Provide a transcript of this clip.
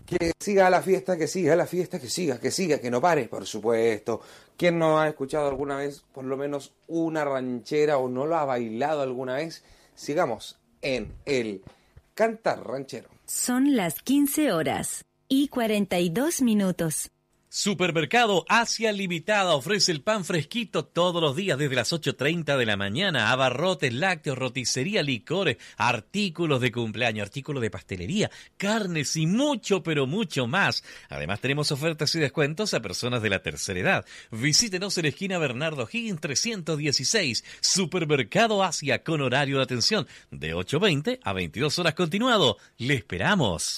Que siga la fiesta, que siga la fiesta, que siga, que no pare, por supuesto. ¿Quién no ha escuchado alguna vez por lo menos una ranchera o no lo ha bailado alguna vez? Sigamos en el Cantar Ranchero. Son las 15:42. Supermercado Asia Limitada ofrece el pan fresquito todos los días desde las 8:30 de la mañana. Abarrotes, lácteos, roticería, licores, artículos de cumpleaños, artículos de pastelería, carnes y mucho, pero mucho más. Además tenemos ofertas y descuentos a personas de la tercera edad. Visítenos en la esquina Bernardo Higgins 316. Supermercado Asia con horario de atención de 8:20 a 22 horas continuado. Le esperamos.